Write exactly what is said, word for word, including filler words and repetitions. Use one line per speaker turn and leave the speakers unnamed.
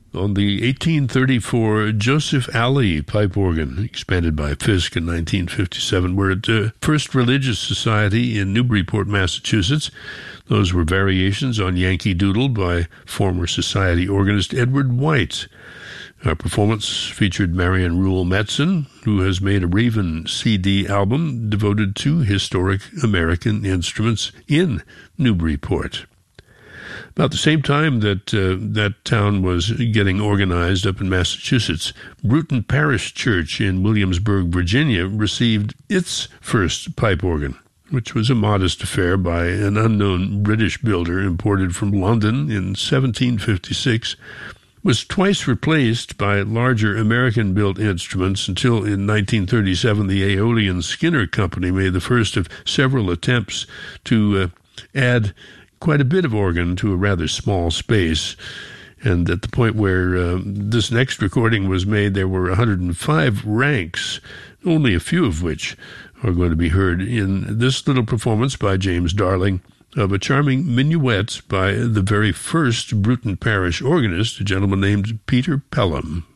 on the eighteen thirty-four Joseph Alley pipe organ, expanded by Fisk in nineteen fifty-seven. We're at uh, First Religious Society in Newburyport, Massachusetts. Those were variations on Yankee Doodle by former Society organist Edward White. Our performance featured Marion Rule Metzen, who has made a Raven C D album devoted to historic American instruments in Newburyport. About the same time that uh, that town was getting organized up in Massachusetts, Bruton Parish Church in Williamsburg, Virginia, received its first pipe organ, which was a modest affair by an unknown British builder imported from London in seventeen fifty-six, was twice replaced by larger American-built instruments until in nineteen thirty-seven the Aeolian Skinner Company made the first of several attempts to uh, add quite a bit of organ to a rather small space. And at the point where uh, this next recording was made, there were one hundred five ranks, only a few of which are going to be heard in this little performance by James Darling of a charming minuet by the very first Bruton Parish organist, a gentleman named Peter Pelham.